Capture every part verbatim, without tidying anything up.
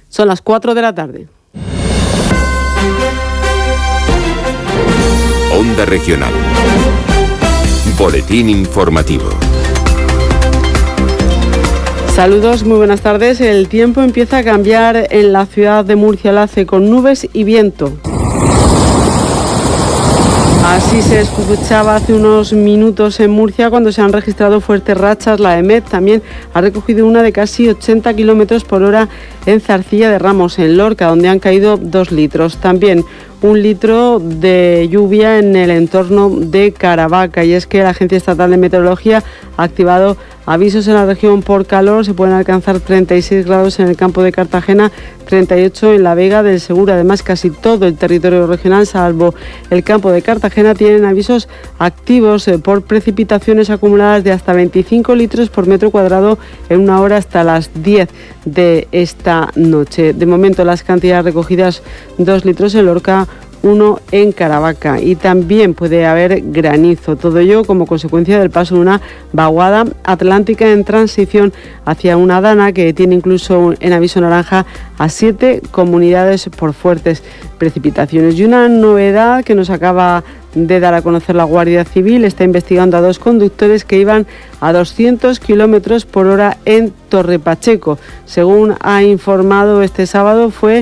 Son las cuatro de la tarde. Onda Regional. Boletín informativo. Saludos, muy buenas tardes. El tiempo empieza a cambiar en la ciudad de Murcia, lo hace con nubes y viento. Así se escuchaba hace unos minutos en Murcia cuando se han registrado fuertes rachas. La EMET también ha recogido una de casi ochenta kilómetros por hora en Zarcilla de Ramos, en Lorca, donde han caído dos litros. También un litro de lluvia en el entorno de Caravaca. Y es que la Agencia Estatal de Meteorología ha activado avisos en la región por calor. Se pueden alcanzar treinta y seis grados en el campo de Cartagena, treinta y ocho en la Vega del Segura. Además, casi todo el territorio regional, salvo el campo de Cartagena, tienen avisos activos por precipitaciones acumuladas de hasta veinticinco litros por metro cuadrado en una hora hasta las diez de esta noche. De momento, las cantidades recogidas: dos litros en Lorca, uno en Caravaca, y también puede haber granizo. Todo ello como consecuencia del paso de una vaguada atlántica en transición hacia una dana que tiene incluso en aviso naranja a siete comunidades por fuertes precipitaciones. Y una novedad que nos acaba de dar a conocer la Guardia Civil: está investigando a dos conductores que iban a doscientos kilómetros por hora en Torrepacheco. Según ha informado este sábado, fue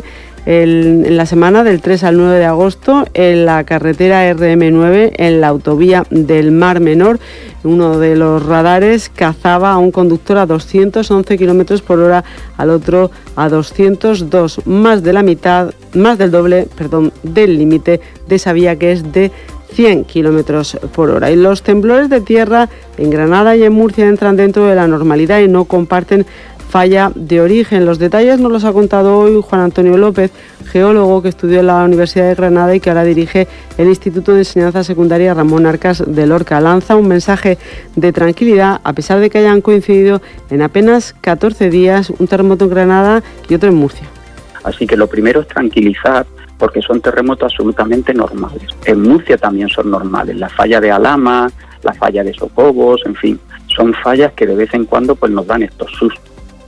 El, en la semana del tres al nueve de agosto en la carretera erre eme nueve, en la autovía del Mar Menor. Uno de los radares cazaba a un conductor a doscientos once kilómetros por hora, al otro a doscientos dos, más de la mitad, más del doble, perdón, del límite de esa vía, que es de cien kilómetros por hora. Y los temblores de tierra en Granada y en Murcia entran dentro de la normalidad y no comparten falla de origen. Los detalles nos los ha contado hoy Juan Antonio López, geólogo que estudió en la Universidad de Granada y que ahora dirige el Instituto de Enseñanza Secundaria Ramón Arcas de Lorca. Lanza un mensaje de tranquilidad a pesar de que hayan coincidido en apenas catorce días un terremoto en Granada y otro en Murcia. Así que lo primero es tranquilizar, porque son terremotos absolutamente normales. En Murcia también son normales. La falla de Alhama, la falla de Socobos, en fin, son fallas que de vez en cuando pues nos dan estos sustos.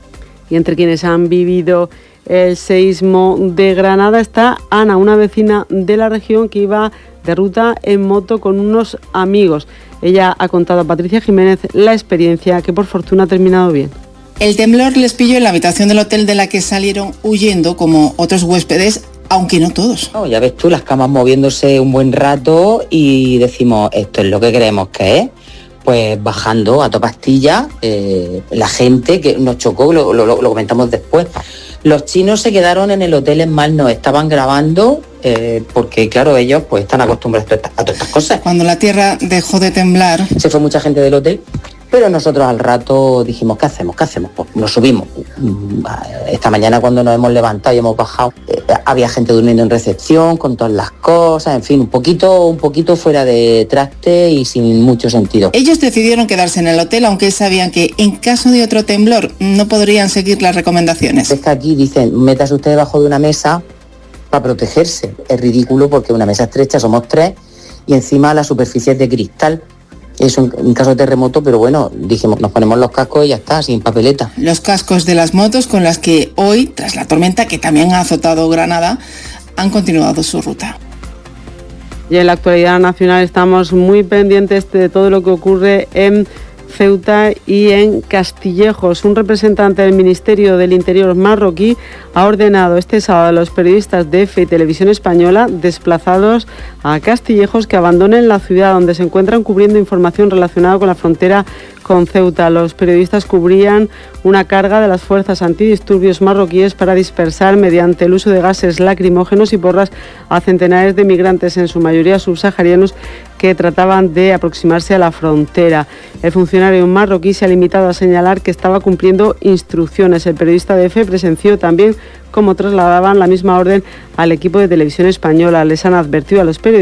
Y entre quienes han vivido el seísmo de Granada está Ana, una vecina de la región que iba de ruta en moto con unos amigos. Ella ha contado a Patricia Jiménez la experiencia, que por fortuna ha terminado bien. El temblor les pilló en la habitación del hotel de la que salieron huyendo, como otros huéspedes, aunque no todos. Oh, ya ves tú, las camas moviéndose un buen rato y decimos, esto es lo que creemos que es. Pues bajando a toda pastilla, eh, la gente que nos chocó, lo, lo, lo comentamos después. Los chinos se quedaron en el hotel en mal, nos estaban grabando, eh, porque claro, ellos pues están acostumbrados a todas estas cosas. Cuando la tierra dejó de temblar, se fue mucha gente del hotel, pero nosotros al rato dijimos, ¿qué hacemos? ¿Qué hacemos? Pues nos subimos. Esta mañana cuando nos hemos levantado y hemos bajado, eh, había gente durmiendo en recepción con todas las cosas, en fin, un poquito, un poquito fuera de traste y sin mucho sentido. Ellos decidieron quedarse en el hotel, aunque sabían que en caso de otro temblor no podrían seguir las recomendaciones. Es que aquí dicen, métase usted debajo de una mesa para protegerse. Es ridículo porque una mesa estrecha, somos tres, y encima la superficie es de cristal. Eso en caso de terremoto, pero bueno, dijimos, nos ponemos los cascos y ya está, sin papeleta. Los cascos de las motos con las que hoy, tras la tormenta que también ha azotado Granada, han continuado su ruta. Y en la actualidad nacional estamos muy pendientes de todo lo que ocurre en Ceuta y en Castillejos. Un representante del Ministerio del Interior marroquí ha ordenado este sábado a los periodistas de EFE y Televisión Española desplazados a Castillejos que abandonen la ciudad, donde se encuentran cubriendo información relacionada con la frontera con Ceuta. Los periodistas cubrían una carga de las fuerzas antidisturbios marroquíes para dispersar mediante el uso de gases lacrimógenos y porras a centenares de migrantes, en su mayoría subsaharianos, que trataban de aproximarse a la frontera. El funcionario marroquí se ha limitado a señalar que estaba cumpliendo instrucciones. El periodista de EFE presenció también cómo trasladaban la misma orden al equipo de Televisión Española. Les han advertido a los periodistas